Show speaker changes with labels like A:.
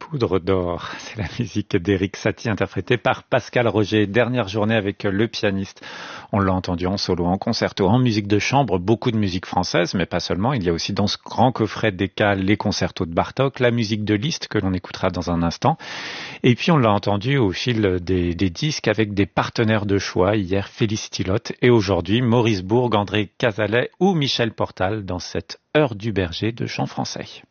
A: Poudre d'or, c'est la musique d'Éric Satie interprétée par Pascal Roger. Dernière journée avec le pianiste. On l'a entendu en solo, en concerto, en musique de chambre, beaucoup de musique française, mais pas seulement. Il y a aussi dans ce grand coffret d'Eka les concertos de Bartók, la musique de Liszt que l'on écoutera dans un instant. Et puis on l'a entendu au fil des disques avec des partenaires de choix. Hier, Félix Tilotte et aujourd'hui, Maurice Bourg, André Cazalet ou Michel Portal dans cette Heure du Berger de chant français.